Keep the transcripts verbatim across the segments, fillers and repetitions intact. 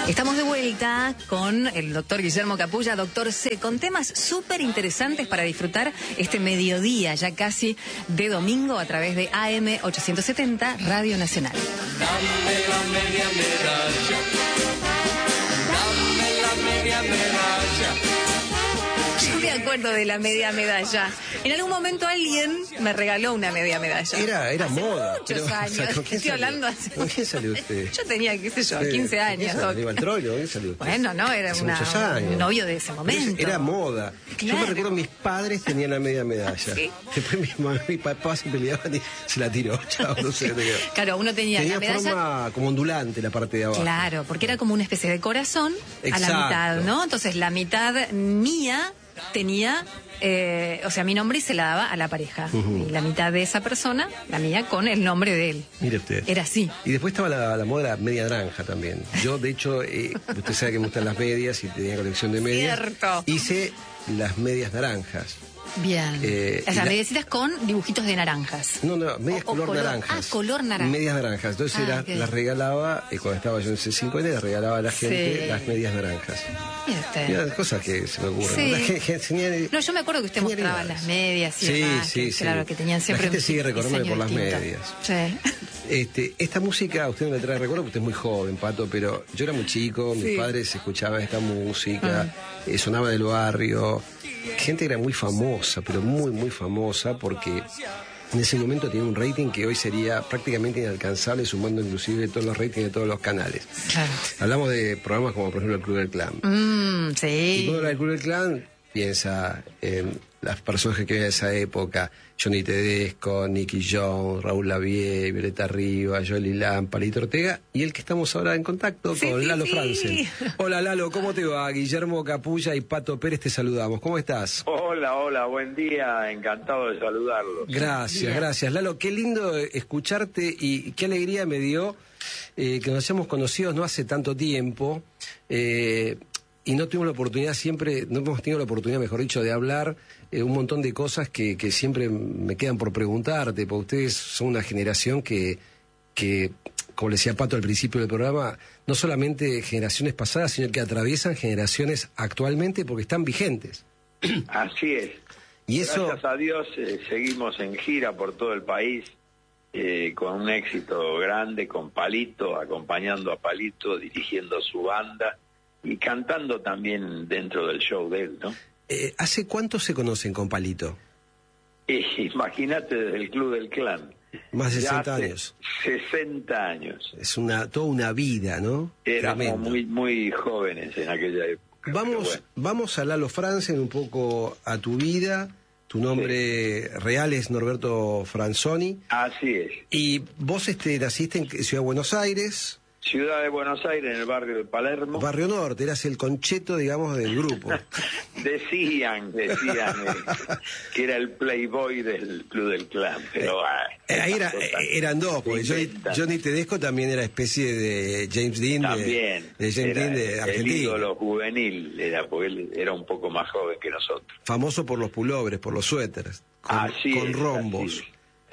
Estamos de vuelta con el doctor Guillermo Capulla, doctor C, con temas súper interesantes para disfrutar este mediodía, ya casi de domingo, a través de A M ochocientos setenta, Radio Nacional. Dame la media medalla, dame la media medalla. Yo me acuerdo de la media medalla. En algún momento alguien me regaló una media medalla. Era, era hace moda. muchos pero, años. O sea, ¿con quién Estoy salió? hablando hace... ¿Con quién salió usted? Yo tenía, qué sé yo, Sí, quince ¿con años. quién salió? ¿Aníbal Troilo? ¿Con quién salió usted? Bueno, no, era Hace una, muchos años. un novio de ese momento. Era moda. Yo Claro. me recuerdo, mis padres tenían la media medalla. Sí. Después mi, mamá, mi papá se peleaban y se la tiró. Chao, no sé. Claro, uno tenía, Tenía la medalla... forma como ondulante la parte de abajo. Claro, porque era como una especie de corazón a la Exacto. mitad, ¿no? Entonces la mitad mía tenía, eh, o sea, mi nombre y se la daba a la pareja. Uh-huh. Y la mitad de esa persona, la mía, con el nombre de él. Mire usted. Era así. Y después estaba la, la moda de la media naranja también. Yo, de hecho, eh, usted sabe que me gustan las medias y tenía colección de medias. Cierto. Hice las medias naranjas. Bien. Eh, o sea, y la- mediecitas con dibujitos de naranjas. No, no, medias O- o color, color- naranjas. ah, color naranja. Medias naranjas. Entonces Ah, era- ok. las regalaba, eh, cuando estaba yo en C cinco N, las regalaba a la gente Sí. las medias naranjas. Mire usted. Mira, cosas que se me ocurren. Sí. ¿no? Gen- gen- genial- No, yo me acuerdo que usted genialidades. mostraba las medias y Sí, demás, sí, que, sí. claro, que tenían siempre La gente un sigue recordándome diseño por las distinto. medias. Sí. Este, esta música a usted no le trae recuerdo porque usted es muy joven, Pato, pero yo era muy chico, mis Sí. padres escuchaban esta música, eh, sonaba del barrio, gente era muy famosa, pero muy, muy famosa porque en ese momento tenía un rating que hoy sería prácticamente inalcanzable, sumando inclusive todos los ratings de todos los canales. Claro. Hablamos de programas como por ejemplo el Club del Clan. Mm, Y sí. cuando habla del Club del Clan, piensa en las personas que había de esa época: Johnny Tedesco, Nicky Jones, Raúl Lavie, Violeta Rivas, Joely Lam, Palito Ortega, y el que estamos ahora en contacto Sí, con sí, Lalo sí. Franzen. Hola Lalo, ¿cómo te va? Guillermo Capulla y Pato Pérez te saludamos. ¿Cómo estás? Hola, hola, buen día, encantado de saludarlos. Gracias, Bien. gracias. Lalo, qué lindo eh, escucharte y qué alegría me dio eh, que nos hayamos conocido no hace tanto tiempo. Eh, Y no tuvimos la oportunidad siempre, no hemos tenido la oportunidad, mejor dicho, de hablar eh, un montón de cosas que, que siempre me quedan por preguntarte, porque ustedes son una generación que, que, como le decía Pato al principio del programa, no solamente generaciones pasadas, sino que atraviesan generaciones actualmente porque están vigentes. Así es. Y eso, Gracias a Dios eh, seguimos en gira por todo el país eh, con un éxito grande, con Palito, acompañando a Palito, dirigiendo su banda y cantando también dentro del show de él, ¿no? eh, ¿hace cuánto se conocen con Palito? Y imagínate desde el Club del Clan. Más de Ya sesenta hace años. sesenta años. Es una toda una vida, ¿no? Éramos Tremendo. muy muy jóvenes en aquella época. Vamos, pero bueno. vamos a Lalo Franzen, un poco a tu vida. Tu nombre real es Norberto Franzoni. Así es. Y vos este, naciste en Ciudad de Buenos Aires, Ciudad de Buenos Aires, en el barrio de Palermo. Barrio Norte, eras el concheto, digamos, del grupo. Decían, decían eh, que era el playboy del Club del Clan, pero... ah, Eh, Ahí era, esas cosas eh, eran dos, porque se Johnny, inventan. Johnny Tedesco también era especie de James Dean de, También, de James era Dean de el Argentina. ídolo juvenil, era porque él era un poco más joven que nosotros. Famoso por los pullovers, por los suéteres, con, Así con es, rombos. así es.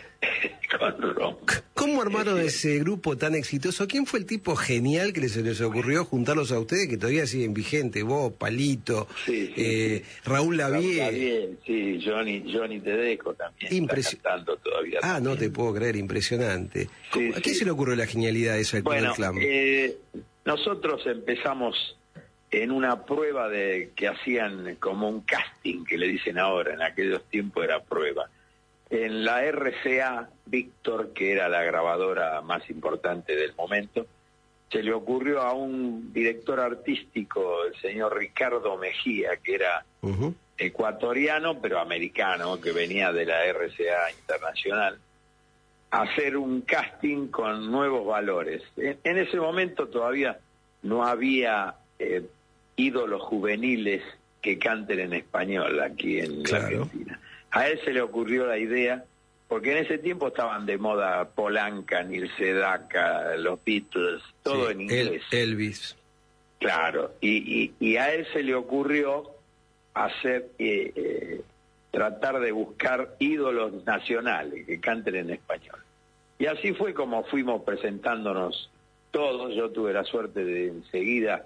Con rombos. ¿Cómo armaron ese grupo tan exitoso? ¿Quién fue el tipo genial que les, les ocurrió juntarlos a ustedes, que todavía siguen vigentes? Vos, Palito, Sí, sí, eh, Raúl Lavie. Está bien, sí, Johnny, Johnny Tedesco también Impresi- está cantando todavía. Ah, no te también. puedo creer, impresionante. Sí, ¿A qué sí. se le ocurrió la genialidad de eso del Club Bueno, del Clan? eh, nosotros empezamos en una prueba de que hacían como un casting, que le dicen ahora, en aquellos tiempos era prueba. En la R C A, Víctor, que era la grabadora más importante del momento, se le ocurrió a un director artístico, el señor Ricardo Mejía, que era Ujú. ecuatoriano, pero americano, que venía de la R C A internacional, hacer un casting con nuevos valores. En, en ese momento todavía no había eh, ídolos juveniles que canten en español aquí en Claro. la Argentina. A él se le ocurrió la idea, porque en ese tiempo estaban de moda Polanca, Neil Sedaka, los Beatles, todo Sí, en inglés. El- Elvis. Claro, y, y, y a él se le ocurrió hacer, eh, eh, tratar de buscar ídolos nacionales que canten en español. Y así fue como fuimos presentándonos todos. Yo tuve la suerte de enseguida,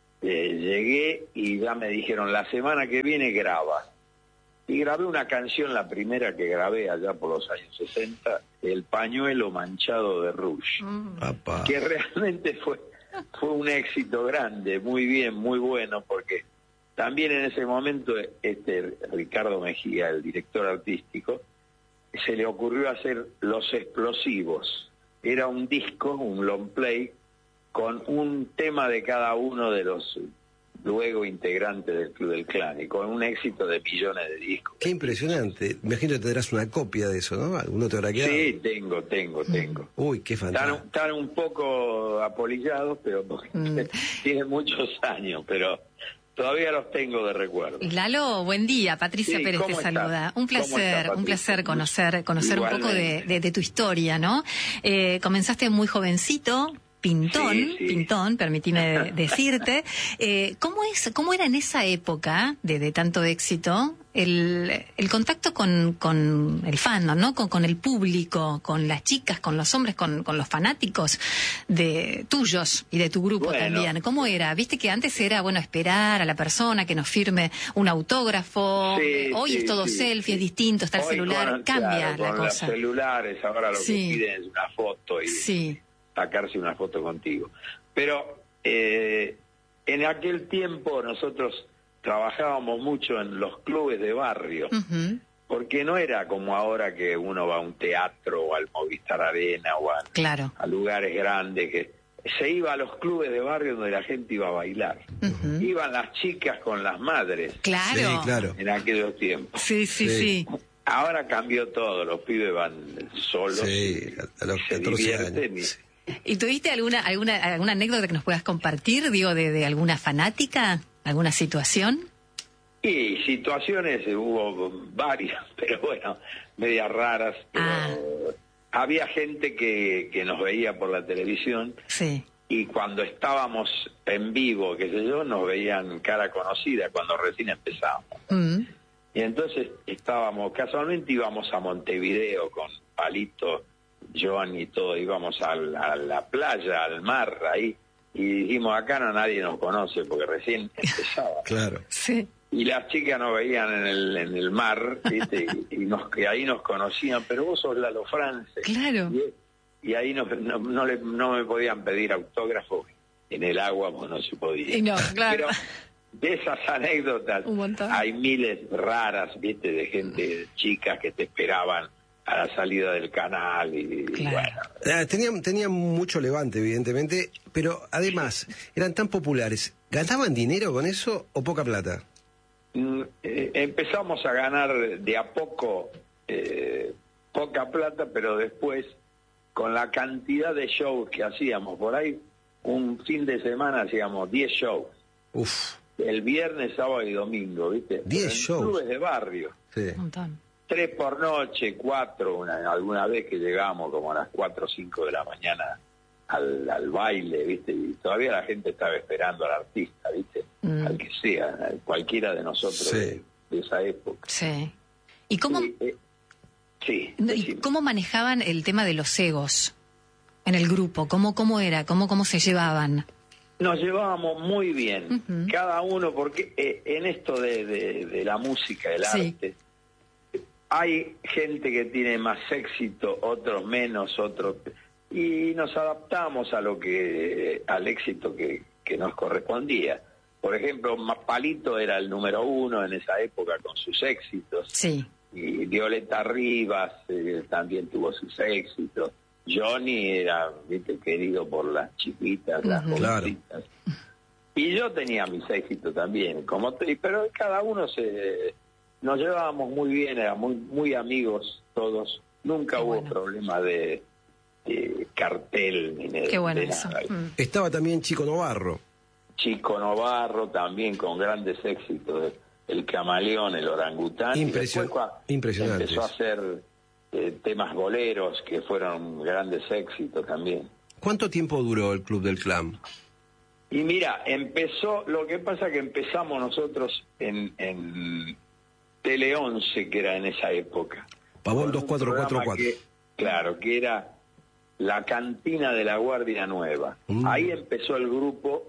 eh, llegué y ya me dijeron, la semana que viene graba. Y grabé una canción, la primera que grabé allá por los años sesenta, El pañuelo manchado de rouge, Mm. que realmente fue, fue un éxito grande, muy bien, muy bueno, porque también en ese momento este Ricardo Mejía, el director artístico, se le ocurrió hacer Los Explosivos. Era un disco, un long play, con un tema de cada uno de los luego integrantes del Club del Clan, y con un éxito de millones de discos. Qué impresionante. Me imagino que tendrás una copia de eso, ¿no? ¿Alguno te habrá quedado? Sí, tengo, tengo, tengo. Uy, qué fantástico. Están, están un poco apolillados, pero Mm. tienen muchos años, pero todavía los tengo de recuerdo. Lalo, buen día. Patricia Sí, Pérez te ¿cómo estás? saluda. Un ¿Cómo estás, placer, Patricia? un placer conocer, conocer un poco de, Igualmente. de- de tu historia, ¿no? Eh, comenzaste muy jovencito. Pintón, Sí, sí. pintón, permitime de- decirte. Eh, ¿cómo es, cómo era en esa época de, de tanto éxito el, el contacto con, con el fandom, ¿no? Con, con el público, con las chicas, con los hombres, con, con los fanáticos de tuyos y de tu grupo Bueno. también? ¿Cómo era? Viste que antes era, bueno, esperar a la persona que nos firme un autógrafo. Sí, Hoy sí, es todo sí, selfie, sí. es distinto, está el Hoy celular, con- cambia claro, la con cosa. los celulares ahora lo Sí. que piden es una foto y Sí. sacarse una foto contigo. Pero eh, en aquel tiempo nosotros trabajábamos mucho en los clubes de barrio, Ujú. porque no era como ahora que uno va a un teatro o al Movistar Arena o a, Claro. a lugares grandes, que se iba a los clubes de barrio donde la gente iba a bailar. Ujú. Iban las chicas con las madres Claro. Sí, claro. en aquellos tiempos. Sí, sí, Sí. sí. Ahora cambió todo, los pibes van solos, Sí, a- a los y se catorce divierten años. y- Sí. ¿Y tuviste alguna, alguna, alguna anécdota que nos puedas compartir, digo, de, de alguna fanática? ¿Alguna situación? Y situaciones eh, hubo varias, pero bueno, medias raras. Pero Ah. había gente que, que nos veía por la televisión Sí. y cuando estábamos en vivo, qué sé yo, nos veían cara conocida cuando recién empezábamos. Mm. Y entonces estábamos, casualmente íbamos a Montevideo con Palito, John y todo, íbamos a la, a la playa, al mar, ahí, y dijimos, acá no nadie nos conoce porque recién empezaba. Claro. Sí. Y las chicas nos veían en el, en el mar, ¿viste? y, y nos, y ahí nos conocían, pero vos sos Lalo France. Claro. Y, y ahí no, no, no, le- no me podían pedir autógrafos en el agua, pues no se podía. Y no, claro. Pero de esas anécdotas Un montón. hay miles raras, ¿viste? De gente, chicas que te esperaban a la salida del canal y, y Claro. bueno. Ah, Tenían, tenían mucho levante, evidentemente, pero además, eran tan populares. ¿Ganaban dinero con eso o poca plata? Mm, eh, empezamos a ganar de a poco eh, poca plata, pero después con la cantidad de shows que hacíamos por ahí, un fin de semana hacíamos diez shows, Uf, el viernes, sábado y domingo, ¿viste? diez Pero en shows. clubes de barrio, sí. Un montón. tres por noche, cuatro, una, alguna vez que llegamos como a las cuatro o cinco de la mañana al, al baile, ¿viste? Y todavía la gente estaba esperando al artista, ¿viste? Mm. Al que sea, a cualquiera de nosotros Sí. de, de esa época. Sí. ¿Y cómo, Sí, eh, sí, no, y decime. cómo manejaban el tema de los egos en el grupo? ¿Cómo, cómo era? ¿Cómo, cómo se llevaban? Nos llevábamos muy bien, Ujú. cada uno, porque eh, en esto de, de- de la música, del Sí. arte, hay gente que tiene más éxito, otros menos, otros... Y nos adaptamos a lo que al éxito que, que nos correspondía. Por ejemplo, Ma- Palito era el número uno en esa época con sus éxitos. Sí. Y Violeta Rivas eh, también tuvo sus éxitos. Johnny era, viste, querido por las chiquitas, las Ujú. Claro. jovencitas. Y yo tenía mis éxitos también, como te- pero cada uno se nos llevábamos muy bien, éramos muy, muy amigos todos. Nunca Qué hubo bueno. problema de, de cartel ni de, Qué bueno de eso. nada. Mm. Estaba también Chico Novarro. Chico Novarro también con grandes éxitos, el camaleón, el orangután, y Impresio- después cua- impresionantes. empezó a hacer eh, temas boleros que fueron grandes éxitos también. ¿Cuánto tiempo duró el Club del Clan? Y mira, empezó, lo que pasa que empezamos nosotros en, en Tele once, que era en esa época. Pavón Con dos un cuatro cuatro programa cuatro. que- claro, que era la cantina de la Guardia Nueva. Mm. Ahí empezó el grupo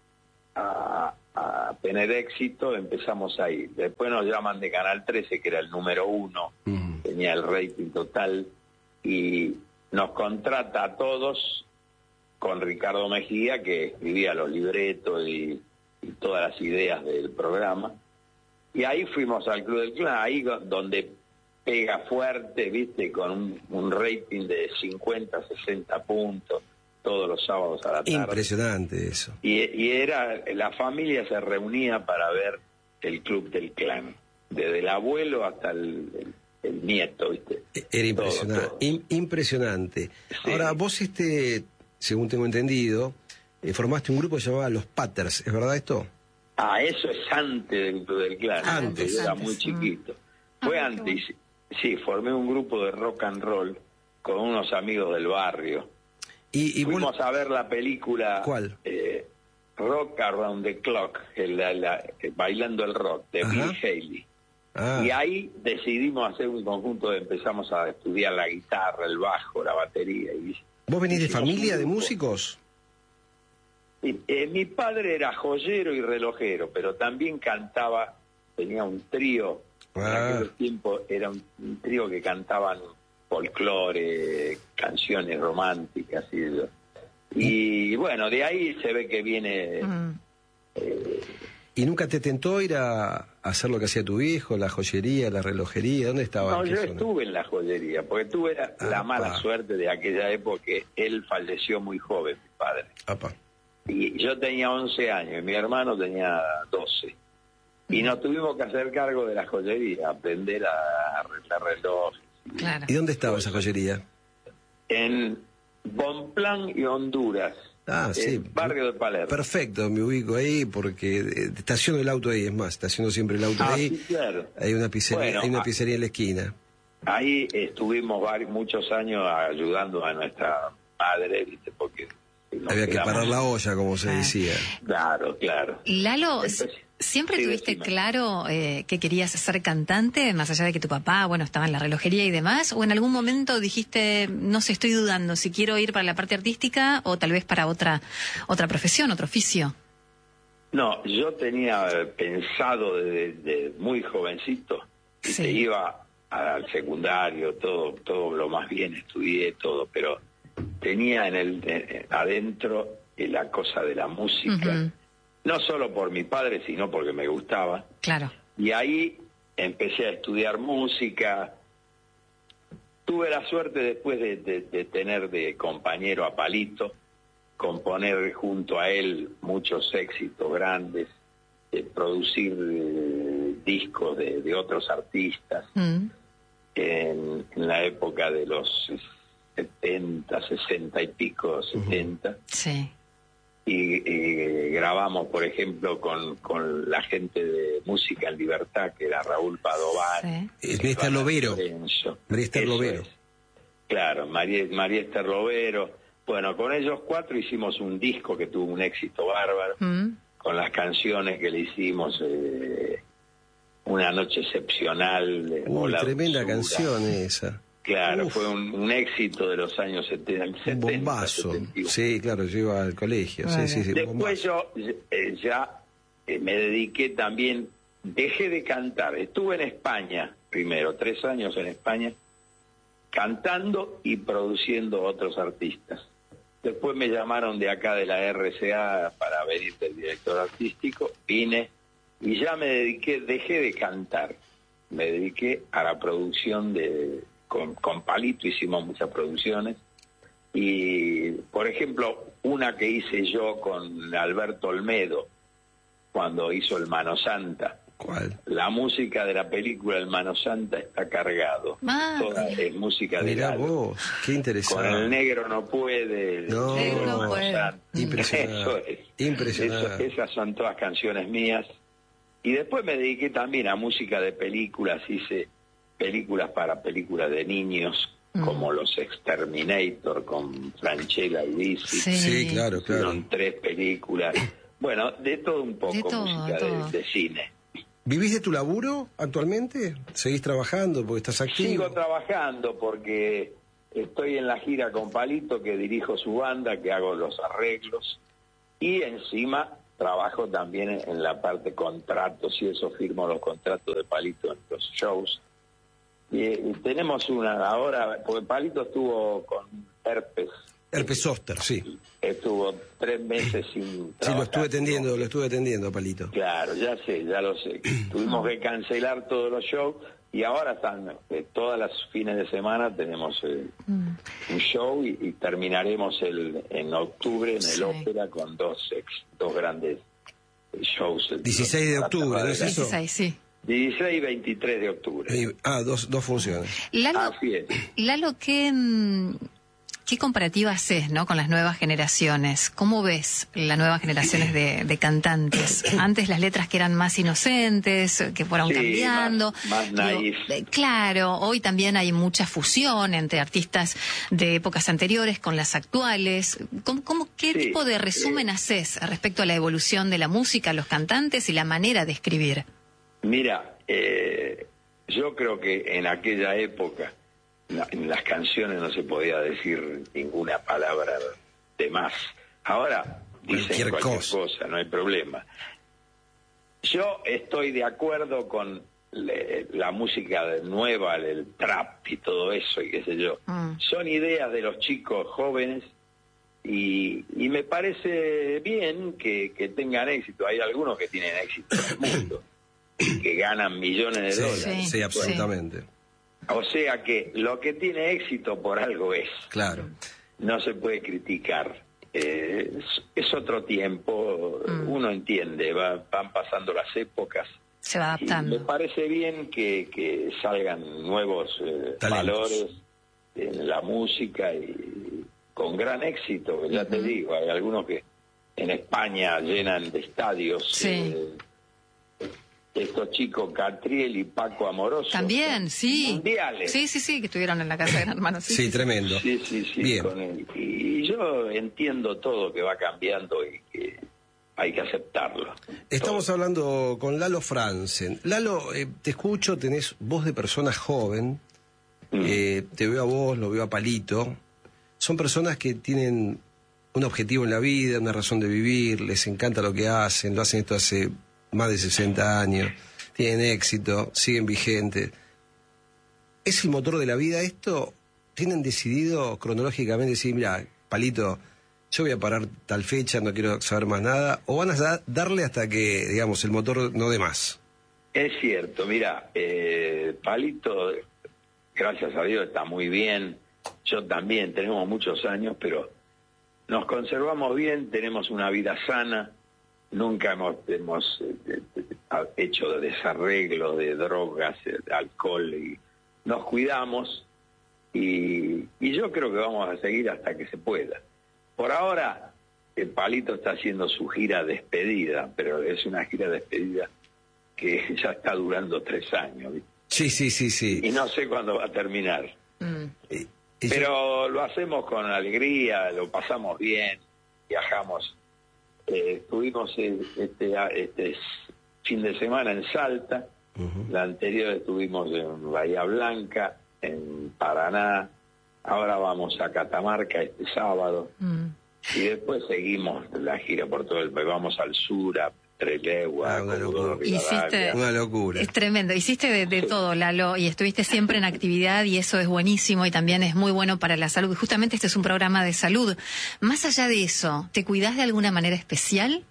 a, a tener éxito, empezamos ahí. Después nos llaman de Canal trece, que era el número uno, Mm. tenía el rating total, y nos contrata a todos con Ricardo Mejía, que escribía los libretos y, y todas las ideas del programa. Y ahí fuimos al Club del Clan, ahí donde pega fuerte, viste, con un, un rating de cincuenta, sesenta puntos todos los sábados a la tarde. Impresionante eso. Y, y era, la familia se reunía para ver el Club del Clan, desde el abuelo hasta el, el, el nieto, viste. Era impresionante. Todo, todo. Im- impresionante. Sí. Ahora, vos, este, según tengo entendido, eh, formaste un grupo que se llamaba Los Patters, ¿es verdad esto? Ah, eso es antes del Club del Clan, Antes. yo era Antes, muy mm. chiquito. Fue Ah, antes, qué sí, formé un grupo de rock and roll con unos amigos del barrio. Y, y vos- Fuimos a ver la película ¿Cuál? eh, Rock Around the Clock, el- la- la- eh, Bailando el Rock, de Ajá. Bill Haley. Ah, Y ahí decidimos hacer un conjunto, empezamos a estudiar la guitarra, el bajo, la batería. Y, ¿vos venís de hicimos familia un de grupo. músicos? Y, eh, mi padre era joyero y relojero, pero también cantaba, tenía un trío, en Ah. aquel tiempo era un, un trío que cantaban folclore, canciones románticas y eso. Y bueno, de ahí se ve que viene... Mm. ¿Y nunca te tentó ir a, a hacer lo que hacía tu viejo, la joyería, la relojería? ¿Dónde estaba? No, ¿En qué yo zona? estuve en la joyería, porque tuve la, la Apa. mala suerte de aquella época que él falleció muy joven, mi padre. Apa. Y yo tenía once años y mi hermano tenía doce. Y nos tuvimos que hacer cargo de la joyería, aprender a arreglar relojes. Claro. ¿Y dónde estaba esa joyería? En Bonplan y Honduras, Ah, sí. el barrio de Palermo. Perfecto, me ubico ahí porque eh, estaciono el auto ahí, es más, estaciono siempre el auto Ah, ahí. sí, claro. Hay una pizzería, Bueno, hay una ah, pizzería en la esquina. Ahí estuvimos varios, muchos años ayudando a nuestra madre, ¿viste? Porque nos Había que quedamos- parar la olla, como se Ah. decía. Claro, claro. Lalo, Entonces, ¿siempre sí, tuviste decime. claro eh, que querías ser cantante, más allá de que tu papá, bueno, estaba en la relojería y demás? ¿O en algún momento dijiste, no sé, estoy dudando si quiero ir para la parte artística o tal vez para otra otra profesión, otro oficio? No, yo tenía eh, pensado desde de muy jovencito que Sí. se iba al secundario, todo, todo lo más bien estudié, todo, pero tenía en el eh, adentro eh, la cosa de la música, Ujú. no solo por mi padre, sino porque me gustaba. Claro. Y ahí empecé a estudiar música. Tuve la suerte después de, de- de tener de compañero a Palito, componer junto a él muchos éxitos grandes, de producir eh, discos de, de otros artistas Mm. en, en la época de los setenta, sesenta y pico, setenta. Sí. Y, y grabamos, por ejemplo, con, con la gente de Música en Libertad, que era Raúl Padován. Sí. Es María Esther Lovero. Lorenzo. María Esther Eso Lovero. es. Claro, María, María Esther Lovero. Bueno, con ellos cuatro hicimos un disco que tuvo un éxito bárbaro, Mm. con las canciones que le hicimos, eh, Una noche excepcional. de Uy, Hola tremenda Dulzura. canción esa. Claro, Uf. fue un, un éxito de los años setenta. Un setenta, bombazo. setenta y uno. Sí, claro, yo iba al colegio. Sí, sí, sí. un Después bombazo. yo eh, ya eh, me dediqué también, dejé de cantar. Estuve en España primero, tres años en España, cantando y produciendo otros artistas. Después me llamaron de acá de la R C A para venir del director artístico, vine y ya me dediqué, dejé de cantar. Me dediqué a la producción de... Con, con Palito hicimos muchas producciones. Y, por ejemplo, una que hice yo con Alberto Olmedo, cuando hizo El Mano Santa. ¿Cuál? La música de la película El Mano Santa está cargado. Ah, Toda es música de Mirá Lalo. vos, qué Con interesante. El Negro No Puede. El No, Negro no Mano puede. Santa. Impresionante, Eso es. impresionante. Eso- esas son todas canciones mías. Y después me dediqué también a música de películas. Hice películas para películas de niños, Mm. como Los Exterminator, con Franchella y Dizzy. Sí. Sí, claro, claro. Son tres películas. Bueno, de todo un poco, De todo, música todo. De, de cine. ¿Vivís de tu laburo actualmente? ¿Seguís trabajando porque estás activo? Sigo trabajando porque estoy en la gira con Palito, que dirijo su banda, que hago los arreglos, y encima trabajo también en la parte contratos, y eso firmo los contratos de Palito en los shows. Y, y tenemos una ahora, porque Palito estuvo con herpes. Herpes zóster, sí. Estuvo tres meses sin trabajar. Sí, lo estuve atendiendo, lo estuve atendiendo, Palito. Claro, ya sé, ya lo sé. Tuvimos que cancelar todos los shows y ahora están, eh, todas las fines de semana tenemos eh, mm. un show y, y terminaremos el en octubre en el sí. Ópera con dos ex, dos grandes shows. dieciséis de octubre, ¿no es eso? dieciséis, sí. dieciséis y veintitrés de octubre. Y, ah, dos, dos funciones. Lalo, Así es. Lalo, ¿qué, qué comparativa haces, ¿no? con las nuevas generaciones? ¿Cómo ves las nuevas generaciones de, de cantantes? Antes las letras que eran más inocentes, que fueron sí, cambiando. Más, más naif. Digo, claro, hoy también hay mucha fusión entre artistas de épocas anteriores con las actuales. ¿Cómo, cómo, ¿Qué sí, tipo de resumen eh, haces respecto a la evolución de la música, los cantantes y la manera de escribir? Mira, eh, yo creo que en aquella época en las canciones no se podía decir ninguna palabra de más. Ahora dicen cualquier, cualquier cosa. cosa, no hay problema. Yo estoy de acuerdo con le, la música nueva, el trap y todo eso, y qué sé yo. Mm. Son ideas de los chicos jóvenes y, y me parece bien que, que tengan éxito. Hay algunos que tienen éxito en el mundo, que ganan millones de sí, dólares. Sí, sí, absolutamente. Sí. O sea que lo que tiene éxito por algo es. Claro. No se puede criticar. Eh, es, es otro tiempo, mm. uno entiende, va, van pasando las épocas. Se va adaptando. Y me parece bien que, que salgan nuevos eh, valores en la música y con gran éxito, ya uh-huh. te digo, hay algunos que en España llenan de estadios. Sí. Eh, estos chicos Catriel y Paco Amoroso también, sí, mundiales. Sí, sí, sí, que estuvieron en la casa de Gran Hermano. Sí, sí, sí, tremendo. Sí, sí, sí. Bien. Con él. Y yo entiendo todo que va cambiando y que hay que aceptarlo. Estamos todo. hablando con Lalo Franzen. Lalo, eh, te escucho, tenés voz de persona joven, mm. eh, te veo a vos, lo veo a Palito. Son personas que tienen un objetivo en la vida, una razón de vivir, les encanta lo que hacen, lo hacen esto hace más de sesenta años, tienen éxito, siguen vigentes. ¿Es el motor de la vida esto? ¿Tienen decidido cronológicamente decir, mira, Palito, yo voy a parar tal fecha, no quiero saber más nada? ¿O van a da- darle hasta que, digamos, el motor no dé más? Es cierto, mira, eh, Palito, gracias a Dios, está muy bien. Yo también, tenemos muchos años, pero nos conservamos bien, tenemos una vida sana. Nunca hemos, hemos eh, hecho desarreglos de drogas, de alcohol, y nos cuidamos y, y yo creo que vamos a seguir hasta que se pueda. Por ahora, el Palito está haciendo su gira despedida, pero es una gira despedida que ya está durando tres años. ¿Viste? Sí, sí, sí, sí. Y no sé cuándo va a terminar. Mm. Y, y pero yo... lo hacemos con alegría, lo pasamos bien, viajamos. Eh, estuvimos este, este fin de semana en Salta, uh-huh. la anterior estuvimos en Bahía Blanca, en Paraná, ahora vamos a Catamarca este sábado, uh-huh. y después seguimos la gira por todo el país, vamos al sur, a Trelew, ah, una, locura. Hiciste, una locura. Es tremendo, hiciste de, de sí. todo, Lalo, y estuviste siempre en actividad y eso es buenísimo y también es muy bueno para la salud. Justamente este es un programa de salud. Más allá de eso, ¿te cuidás de alguna manera especial?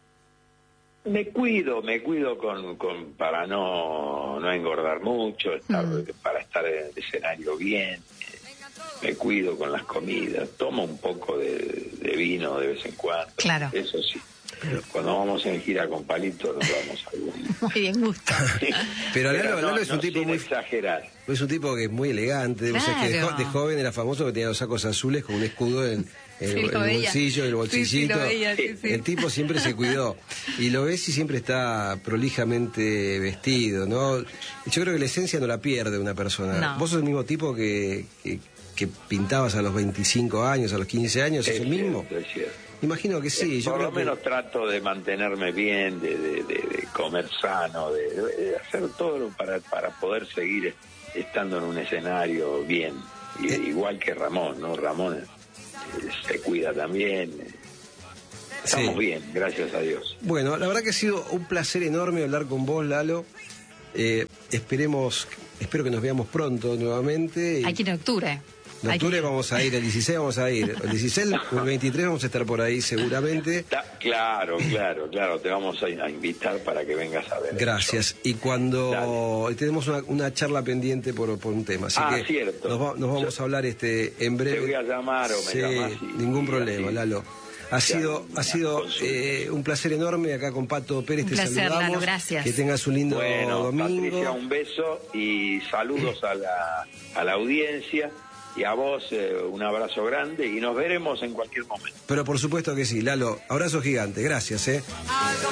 Me cuido, me cuido con, con para no, no engordar mucho, estar, mm. para estar en el escenario bien. Me cuido con las comidas, tomo un poco de, de vino de vez en cuando. Claro. Eso sí. Cuando vamos en gira con Palito nos vamos a algún... Muy bien, gusto. Pero Lalo, Lalo no, es un no tipo muy exagerar. Es un tipo que es muy elegante. Claro. O sea, que de, jo- de joven era famoso que tenía los sacos azules con un escudo en, en sí, el, el bolsillo, el bolsillito. Sí, sí, veía, sí, sí. El tipo siempre se cuidó. Y lo ves y siempre está prolijamente vestido, ¿no? Yo creo que la esencia no la pierde una persona. No. Vos sos el mismo tipo que, que, que pintabas a los veinticinco años, a los quince años, ¿es, ¿es el mismo? Cierto, es cierto. Imagino que sí. Yo Por creo lo menos que... trato de mantenerme bien, de, de, de, de comer sano, de, de hacer todo para, para poder seguir estando en un escenario bien. Y, Eh. igual que Ramón, ¿no? Ramón eh, se cuida también. Estamos Sí. bien, gracias a Dios. Bueno, la verdad que ha sido un placer enorme hablar con vos, Lalo. Eh, esperemos, espero que nos veamos pronto nuevamente. y- Hay que ir en octubre. En Hay que octubre ir. vamos a ir, el dieciséis vamos a ir, el dieciséis o el veintitrés vamos a estar por ahí seguramente. Ta- claro, claro, claro, te vamos a, a invitar para que vengas a ver. Gracias. Y cuando tenemos una, una charla pendiente por, por un tema, así Ah, que cierto. nos, va- nos vamos a hablar este en breve. Te voy a llamar o me Sí, llamás y- ningún y problema, así. Lalo. Ha sido, ha sido consulta. eh, un placer enorme acá con Pato Pérez. Un Te placer, saludamos. Lalo, gracias. Que tengas un lindo Bueno, domingo. Patricia, un beso y saludos a la, a la audiencia y a vos eh, un abrazo grande y nos veremos en cualquier momento. Pero por supuesto que sí, Lalo. Abrazo gigante. Gracias, ¿eh? Algo